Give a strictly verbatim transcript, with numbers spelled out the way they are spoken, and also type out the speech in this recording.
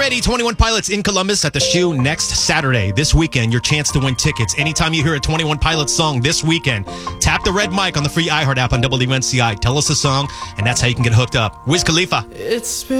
ready. twenty-one Pilots in Columbus at the Shoe next Saturday. This weekend, your chance to win tickets. Anytime you hear a twenty-one Pilots song this weekend, tap the red mic on the free iHeart app on W N C I. Tell us a song, and that's how you can get hooked up. Wiz Khalifa. It's been